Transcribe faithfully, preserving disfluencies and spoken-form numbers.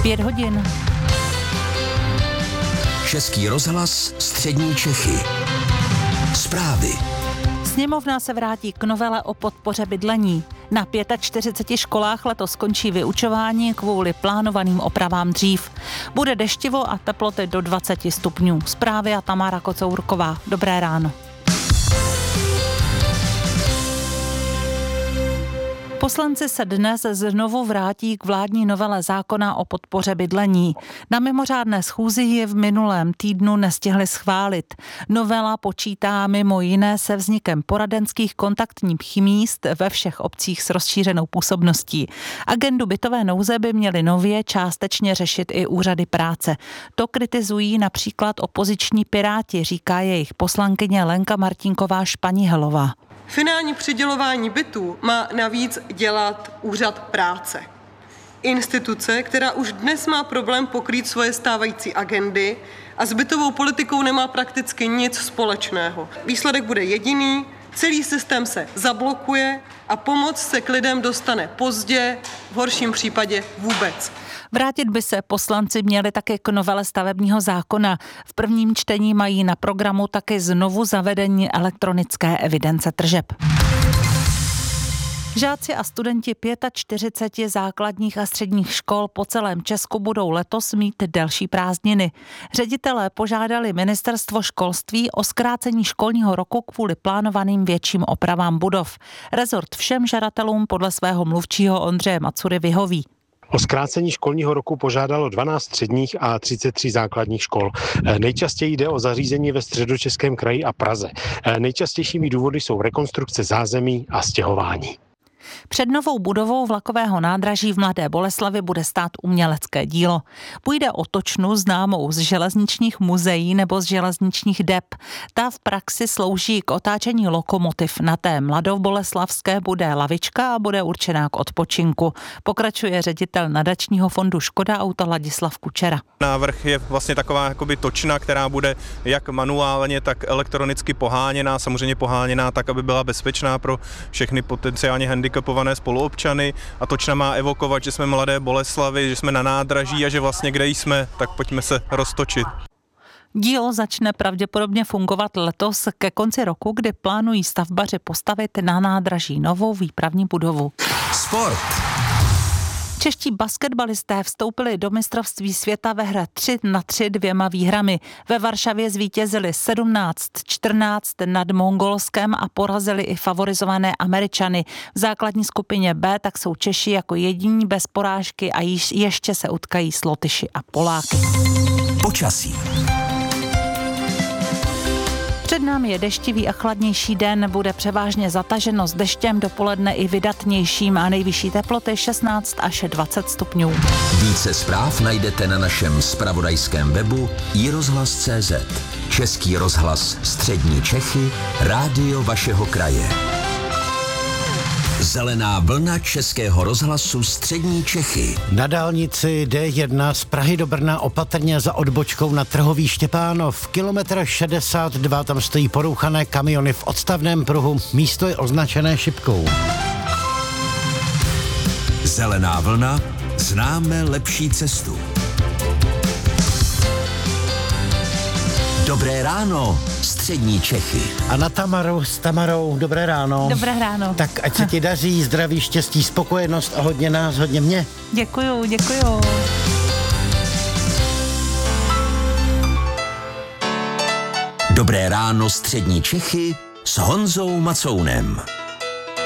Pět hodin. Český rozhlas Střední Čechy. Zprávy. Sněmovna se vrátí k novele o podpoře bydlení. Na čtyřiceti pěti školách letos skončí vyučování kvůli plánovaným opravám dřív. Bude deštivo a teploty do dvaceti stupňů. Zprávy a Tamara Kocourková. Dobré ráno. Poslanci se dnes znovu vrátí k vládní novele zákona o podpoře bydlení. Na mimořádné schůzi ji v minulém týdnu nestihli schválit. Novela počítá mimo jiné se vznikem poradenských kontaktních míst ve všech obcích s rozšířenou působností. Agendu bytové nouze by měly nově částečně řešit i úřady práce. To kritizují například opoziční Piráti, říká jejich poslankyně Lenka Martinková-Španíhelová. Finální přidělování bytů má navíc dělat úřad práce. Instituce, která už dnes má problém pokrýt svoje stávající agendy a s bytovou politikou nemá prakticky nic společného. Výsledek bude jediný, celý systém se zablokuje a pomoc se k lidem dostane pozdě, v horším případě vůbec. Vrátit by se poslanci měli také k novele stavebního zákona. V prvním čtení mají na programu také znovu zavedení elektronické evidence tržeb. Žáci a studenti čtyřiceti pěti základních a středních škol po celém Česku budou letos mít delší prázdniny. Ředitelé požádali ministerstvo školství o zkrácení školního roku kvůli plánovaným větším opravám budov. Rezort všem žadatelům podle svého mluvčího Ondřeje Macury vyhoví. O zkrácení školního roku požádalo dvanáct středních a třicet tři základních škol. Nejčastěji jde o zařízení ve Středočeském kraji a Praze. Nejčastějšími důvody jsou rekonstrukce zázemí a stěhování. Před novou budovou vlakového nádraží v Mladé Boleslavi bude stát umělecké dílo. Půjde o točnu známou z železničních muzeí nebo z železničních dep. Ta v praxi slouží k otáčení lokomotiv. Na té mladoboleslavské bude lavička a bude určená k odpočinku. Pokračuje ředitel nadačního fondu Škoda Auto Ladislav Kučera. Návrh je vlastně taková jakoby točna, která bude jak manuálně, tak elektronicky poháněná, samozřejmě poháněná tak, aby byla bezpečná pro všechny potenciálně handicapované spoluobčany, a točna má evokovat, že jsme Mladé Boleslavy, že jsme na nádraží a že vlastně kde jsme, tak pojďme se roztočit. Dílo začne pravděpodobně fungovat letos ke konci roku, kdy plánují stavbaři postavit na nádraží novou výpravní budovu. Sport. Čeští basketbalisté vstoupili do mistrovství světa ve hře tři na tři dvěma výhrami. Ve Varšavě zvítězili sedmnáct čtrnáct nad Mongolskem a porazili i favorizované Američany. V základní skupině B tak jsou Češi jako jediní bez porážky a již ještě se utkají s Lotyši a Poláky. Počasí. Před námi je deštivý a chladnější den, bude převážně zataženo s deštěm, dopoledne i vydatnějším a nejvyšší teploty šestnáct až dvacet stupňů. Více zpráv najdete na našem zpravodajském webu i rozhlas tečka cé zet. Český rozhlas Střední Čechy, rádio vašeho kraje. Zelená vlna Českého rozhlasu Střední Čechy. Na dálnici D jedna z Prahy do Brna opatrně za odbočkou na Trhový Štěpánov. Kilometr šedesát dva, tam stojí porouchané kamiony v odstavném pruhu. Místo je označené šipkou. Zelená vlna, známe lepší cestu. Dobré ráno, Střední Čechy. A na Tamaru s Tamarou, dobré ráno. Dobré ráno. Tak ať se ti daří, zdraví, štěstí, spokojenost a hodně nás, hodně mě. Děkuju, děkuju. Dobré ráno, Střední Čechy s Honzou Macounem.